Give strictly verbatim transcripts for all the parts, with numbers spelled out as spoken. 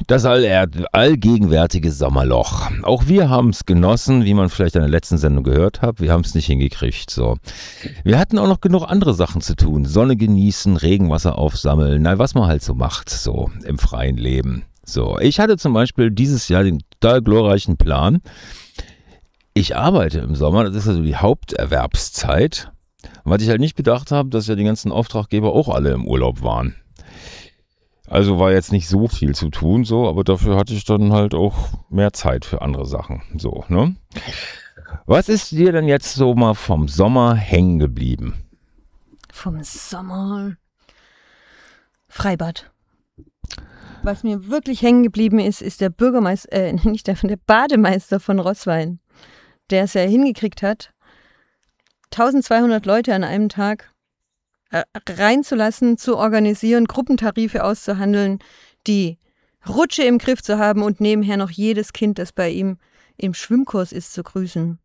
Das all- allgegenwärtige Sommerloch. Auch wir haben es genossen, wie man vielleicht in der letzten Sendung gehört hat. Wir haben es nicht hingekriegt. So. Wir hatten auch noch genug andere Sachen zu tun. Sonne genießen, Regenwasser aufsammeln, na, was man halt so macht, so im freien Leben. So. Ich hatte zum Beispiel dieses Jahr den total glorreichen Plan. Ich arbeite im Sommer, das ist also die Haupterwerbszeit. Und was ich halt nicht bedacht habe, dass ja die ganzen Auftraggeber auch alle im Urlaub waren. Also war jetzt nicht so viel zu tun, so, aber dafür hatte ich dann halt auch mehr Zeit für andere Sachen. So, ne? Was ist dir denn jetzt so mal vom Sommer hängen geblieben? Vom Sommer? Freibad. Was mir wirklich hängen geblieben ist, ist der Bürgermeister, äh, nicht der, der Bademeister von Roßwein, der es ja hingekriegt hat, eintausendzweihundert Leute an einem Tag reinzulassen, zu organisieren, Gruppentarife auszuhandeln, die Rutsche im Griff zu haben und nebenher noch jedes Kind, das bei ihm im Schwimmkurs ist, zu grüßen.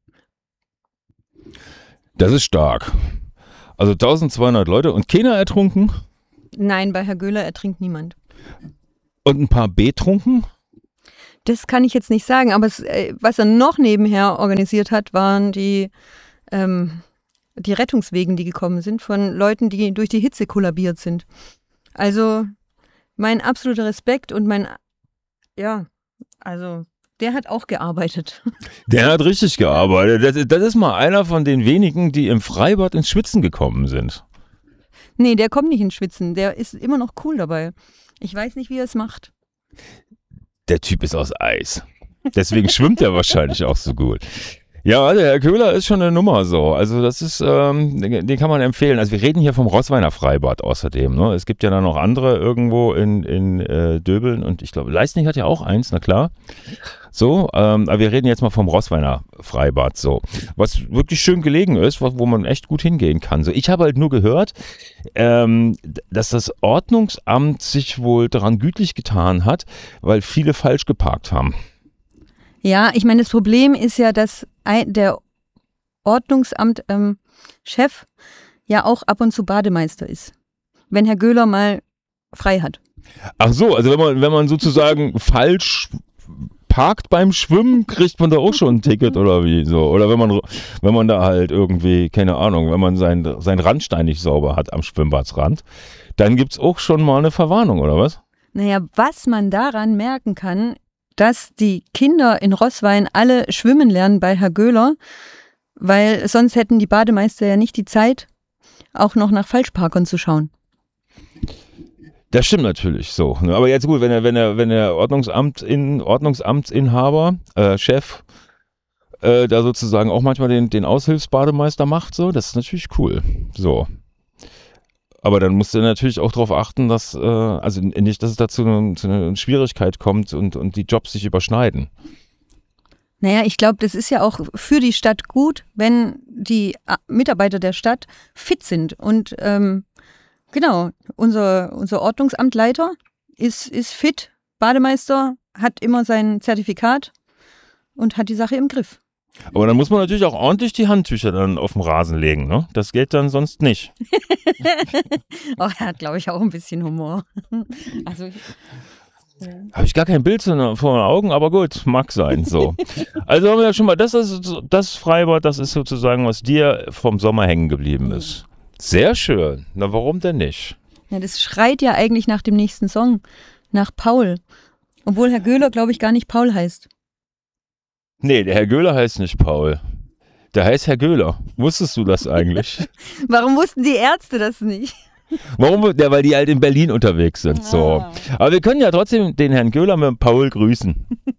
Das ist stark. Also eintausendzweihundert Leute und keiner ertrunken? Nein, bei Herr Göhler ertrinkt niemand. Und ein paar betrunken? Das kann ich jetzt nicht sagen, aber es, was er noch nebenher organisiert hat, waren die ähm, die Rettungswegen, die gekommen sind, von Leuten, die durch die Hitze kollabiert sind. Also mein absoluter Respekt und mein, ja, also der hat auch gearbeitet. Der hat richtig gearbeitet. Das, das ist mal einer von den wenigen, die im Freibad ins Schwitzen gekommen sind. Nee, der kommt nicht ins Schwitzen, der ist immer noch cool dabei. Ich weiß nicht, wie er es macht. Der Typ ist aus Eis. Deswegen schwimmt er wahrscheinlich auch so gut. Ja, der Herr Köhler ist schon eine Nummer so. Also das ist, ähm, den, den kann man empfehlen. Also wir reden hier vom Roßweiner Freibad außerdem. Ne? Es gibt ja dann noch andere irgendwo in, in äh, Döbeln und ich glaube, Leisnig hat ja auch eins, na klar. So, ähm, aber wir reden jetzt mal vom Roßweiner Freibad so. Was wirklich schön gelegen ist, wo, wo man echt gut hingehen kann. So, ich habe halt nur gehört, ähm, dass das Ordnungsamt sich wohl daran gütlich getan hat, weil viele falsch geparkt haben. Ja, ich meine, das Problem ist ja, dass ein, der Ordnungsamt-Chef ähm, ja auch ab und zu Bademeister ist, wenn Herr Göhler mal frei hat. Ach so, also wenn man, wenn man sozusagen falsch parkt beim Schwimmen, kriegt man da auch schon ein Ticket oder wie so? Oder wenn man, wenn man da halt irgendwie, keine Ahnung, wenn man sein, sein Randstein nicht sauber hat am Schwimmbadsrand, dann gibt es auch schon mal eine Verwarnung, oder was? Naja, was man daran merken kann, dass die Kinder in Roßwein alle schwimmen lernen bei Herr Göhler, weil sonst hätten die Bademeister ja nicht die Zeit, auch noch nach Falschparkern zu schauen. Das stimmt natürlich so. Aber jetzt gut, wenn er, wenn er, wenn der Ordnungsamt in, Ordnungsamtsinhaber, äh, Chef, äh, da sozusagen auch manchmal den, den Aushilfsbademeister macht, so, das ist natürlich cool. So. Aber dann musst du natürlich auch darauf achten, dass, äh, also nicht, dass es dazu eine, zu einer Schwierigkeit kommt und, und die Jobs sich überschneiden. Naja, ich glaube, das ist ja auch für die Stadt gut, wenn die Mitarbeiter der Stadt fit sind. Und ähm, genau, unser, unser Ordnungsamtleiter ist, ist fit, Bademeister, hat immer sein Zertifikat und hat die Sache im Griff. Aber dann muss man natürlich auch ordentlich die Handtücher dann auf dem Rasen legen, ne? Das geht dann sonst nicht. Oh, er hat, glaube ich, auch ein bisschen Humor. Also ich, ja. Habe ich gar kein Bild vor den Augen, aber gut, mag sein, so. Also haben wir ja schon mal, das ist das Freibad, das ist sozusagen, was dir vom Sommer hängen geblieben ist. Sehr schön. Na, warum denn nicht? Ja, das schreit ja eigentlich nach dem nächsten Song, nach Paul. Obwohl Herr Göhler, glaube ich, gar nicht Paul heißt. Nee, der Herr Göhler heißt nicht Paul. Der heißt Herr Göhler. Wusstest du das eigentlich? Warum wussten die Ärzte das nicht? Warum? Ja, weil die halt in Berlin unterwegs sind. So. Ah. Aber wir können ja trotzdem den Herrn Göhler mit Paul grüßen.